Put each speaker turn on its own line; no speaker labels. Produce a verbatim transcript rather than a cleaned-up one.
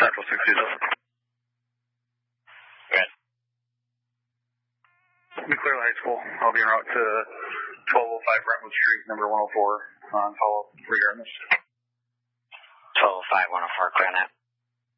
Central six two zero.
Good.
McClear High School. I'll be en route to twelve oh five Brentwood Street, number one oh four, on follow-up regarding this.
twelve oh five, one oh four, clear on that.